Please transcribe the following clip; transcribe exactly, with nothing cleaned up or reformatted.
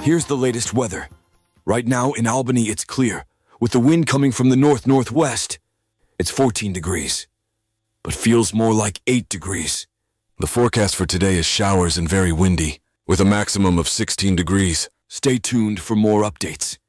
Here's the latest weather. Right now in Albany, it's clear, with the wind coming from the north-northwest. It's fourteen degrees, but feels more like eight degrees. The forecast for today is showers and very windy, with a maximum of sixteen degrees. Stay tuned for more updates.